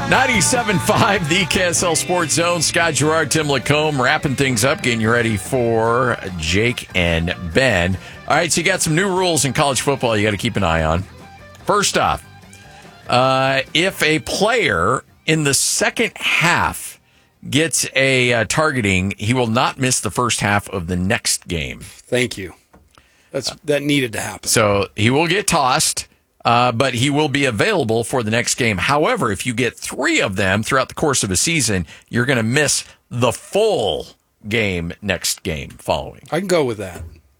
97.5, the KSL Sports Zone. Scott Gerard, Tim Lacombe, wrapping things up, getting you ready for Jake and Ben. All right, so you got some new rules in college football you got to keep an eye on. First off, if a player in the second half gets a targeting, he will not miss the first half of the next game. Thank you. That needed to happen. So he will get tossed, but he will be available for the next game. However, if you get 3 of them throughout the course of a season, you're going to miss the full game next game following. I can go with that.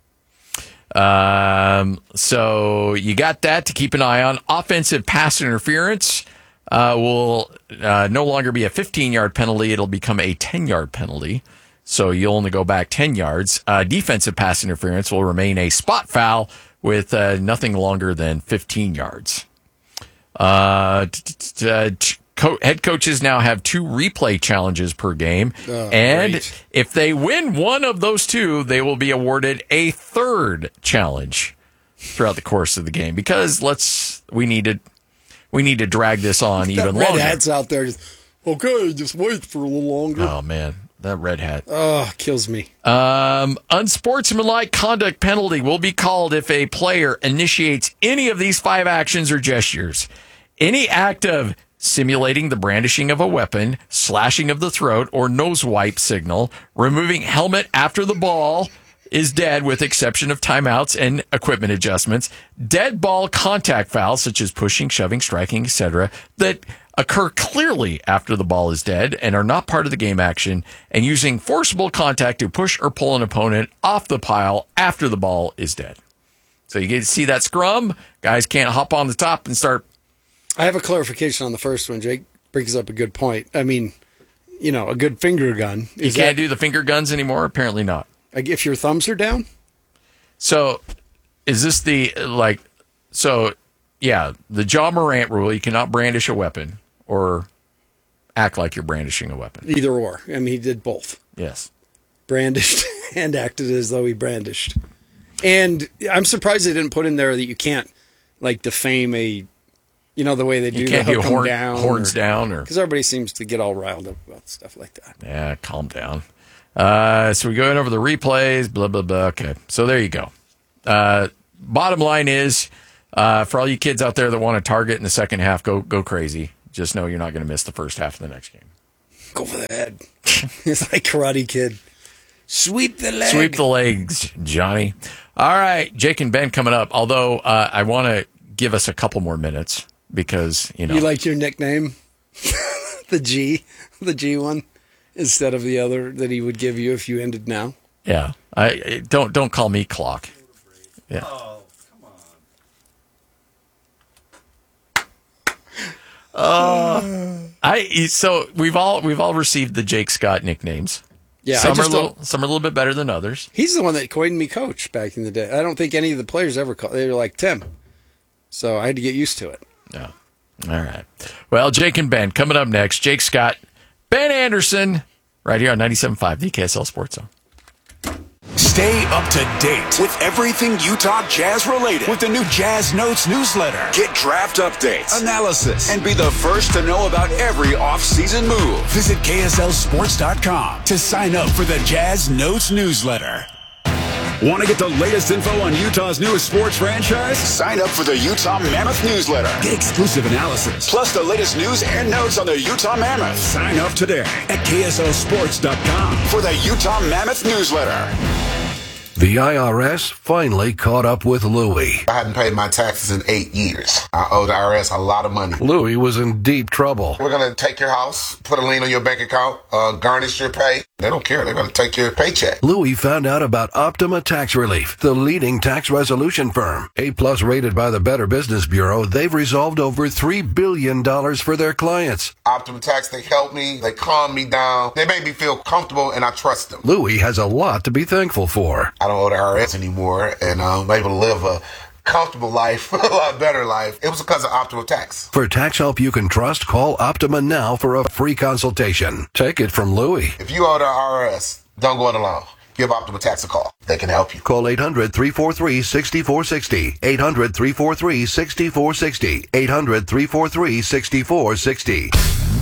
So you got that to keep an eye on. Offensive pass interference will no longer be a 15-yard penalty. It'll become a 10-yard penalty. So you'll only go back 10 yards. Defensive pass interference will remain a spot foul with nothing longer than 15 yards. Head coaches now have 2 replay challenges per game. And great. If they win one of those 2, they will be awarded a 3rd challenge throughout the course of the game. Because we need to drag this on even longer. Red hats out there. Just wait for a little longer. Oh, man. That red hat. Oh, kills me. Unsportsmanlike conduct penalty will be called if a player initiates any of these 5 actions or gestures. Any act of simulating the brandishing of a weapon, slashing of the throat, or nose wipe signal, removing helmet after the ball is dead with exception of timeouts and equipment adjustments, dead ball contact fouls such as pushing, shoving, striking, etc., that occur clearly after the ball is dead and are not part of the game action, and using forcible contact to push or pull an opponent off the pile after the ball is dead. So you get to see that scrum. Guys can't hop on the top and start. I have a clarification on the first one. Jake brings up a good point. I mean, a good finger gun. You can't do the finger guns anymore? Apparently not. If your thumbs are down? So is this the Ja Morant rule, you cannot brandish a weapon or act like you're brandishing a weapon. Either or. I mean, he did both. Yes. Brandished and acted as though he brandished. And I'm surprised they didn't put in there that you can't, defame the way they do. You can't do horns down. Because everybody seems to get all riled up about stuff like that. Yeah, calm down. So we go in over the replays, blah, blah, blah. Okay, so there you go. Bottom line is, for all you kids out there that want to target in the second half, go crazy. Just know you're not going to miss the first half of the next game. Go for the head. It's like Karate Kid. Sweep the leg. Sweep the legs, Johnny. All right, Jake and Ben coming up. Although I want to give us a couple more minutes because, You like your nickname? The G one, instead of the other that he would give you if you ended now? Yeah. Don't call me Clock. Yeah. Oh, come on. So we've all received the Jake Scott nicknames. Yeah, some are a little bit better than others. He's the one that coined me coach back in the day. I don't think any of the players ever called. They were like Tim, so I had to get used to it. Yeah. All right. Well, Jake and Ben coming up next. Jake Scott, Ben Anderson, right here on 97.5, the KSL Sports Zone. Stay up to date with everything Utah Jazz related with the new Jazz Notes newsletter. Get draft updates, analysis, and be the first to know about every off-season move. Visit KSLSports.com to sign up for the Jazz Notes newsletter. Want to get the latest info on Utah's newest sports franchise? Sign up for the Utah Mammoth newsletter. Get exclusive analysis, plus the latest news and notes on the Utah Mammoth. Sign up today at KSLSports.com for the Utah Mammoth newsletter. The IRS finally caught up with Louie. I hadn't paid my taxes in 8 years. I owe the IRS a lot of money. Louie was in deep trouble. We're going to take your house, put a lien on your bank account, garnish your pay. They don't care. They're going to take your paycheck. Louie found out about Optima Tax Relief, the leading tax resolution firm. A-plus rated by the Better Business Bureau, they've resolved over $3 billion for their clients. Optima Tax, they help me. They calm me down. They make me feel comfortable, and I trust them. Louie has a lot to be thankful for. I don't owe the IRS anymore, and I'm able to live a comfortable life, a lot better life. It was because of Optima Tax. For tax help you can trust, call Optima now for a free consultation. Take it from Louie. If you owe the IRS, don't go it alone. Give Optima Tax a call. They can help you. Call 800-343-6460. 800-343-6460. 800-343-6460.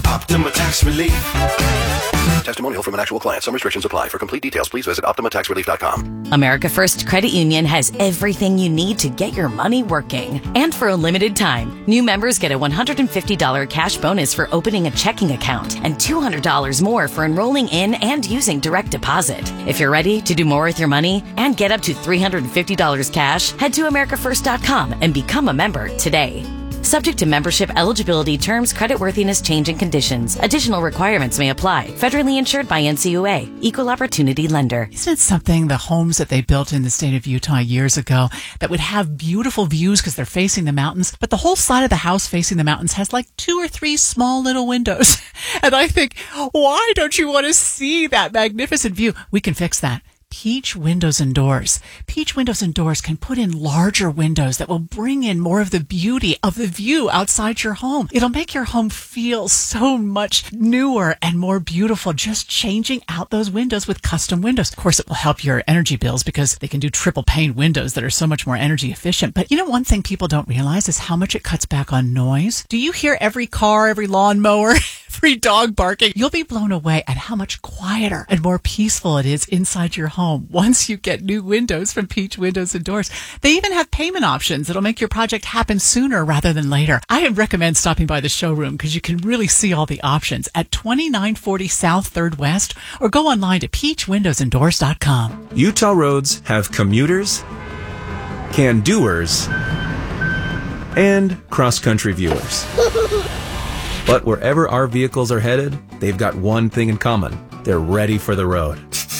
Optima Tax Relief. Testimonial from an actual client. Some restrictions apply. For complete details, please visit OptimaTaxRelief.com. America First Credit Union has everything you need to get your money working. And for a limited time, new members get a $150 cash bonus for opening a checking account and $200 more for enrolling in and using direct deposit. If you're ready to do more with your money and get up to $350 cash, head to AmericaFirst.com and become a member today. Subject to membership, eligibility, terms, creditworthiness, change, and conditions. Additional requirements may apply. Federally insured by NCUA. Equal Opportunity Lender. Isn't it something, the homes that they built in the state of Utah years ago that would have beautiful views because they're facing the mountains, but the whole side of the house facing the mountains has like 2 or 3 small little windows. And I think, why don't you want to see that magnificent view? We can fix that. Peach Windows and Doors. Peach Windows and Doors can put in larger windows that will bring in more of the beauty of the view outside your home. It'll make your home feel so much newer and more beautiful, just changing out those windows with custom windows. Of course, it will help your energy bills because they can do triple pane windows that are so much more energy efficient. But you know, one thing people don't realize is how much it cuts back on noise. Do you hear every car, every lawnmower, every dog barking? You'll be blown away at how much quieter and more peaceful it is inside your home once you get new windows from Peach Windows and Doors. They even have payment options that'll make your project happen sooner rather than later. I recommend stopping by the showroom because you can really see all the options at 2940 South 3rd West, or go online to peachwindowsanddoors.com. Utah roads have commuters, can-doers, and cross-country viewers. But wherever our vehicles are headed, they've got one thing in common. They're ready for the road.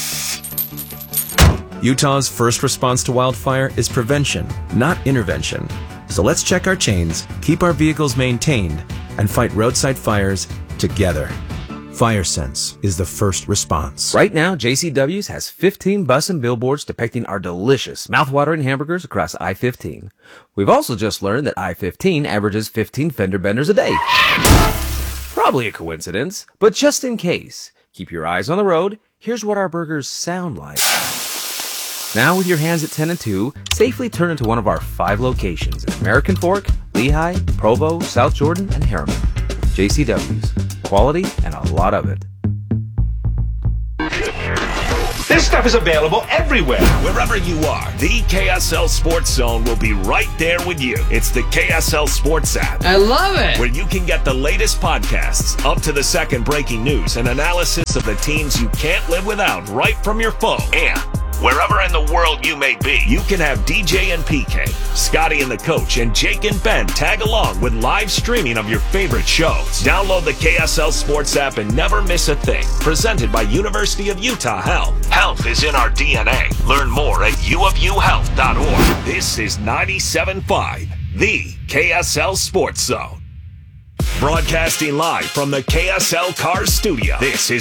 Utah's first response to wildfire is prevention, not intervention. So let's check our chains, keep our vehicles maintained, and fight roadside fires together. FireSense is the first response. Right now, JCW's has 15 bus and billboards depicting our delicious, mouth-watering hamburgers across I-15. We've also just learned that I-15 averages 15 fender benders a day. Probably a coincidence, but just in case, keep your eyes on the road. Here's what our burgers sound like. Now, with your hands at 10 and 2, safely turn into one of our 5 locations in American Fork, Lehigh, Provo, South Jordan, and Harriman. JCW's. Quality and a lot of it. This stuff is available everywhere. Wherever you are, the KSL Sports Zone will be right there with you. It's the KSL Sports app. I love it. Where you can get the latest podcasts, up to the second breaking news, and analysis of the teams you can't live without right from your phone. And wherever in the world you may be, you can have DJ and PK, Scotty and the Coach, and Jake and Ben tag along with live streaming of your favorite shows. Download the KSL Sports app and never miss a thing. Presented by University of Utah Health. Health is in our DNA. Learn more at uofuhealth.org. This is 97.5, the KSL Sports Zone. Broadcasting live from the KSL Cars Studio. This is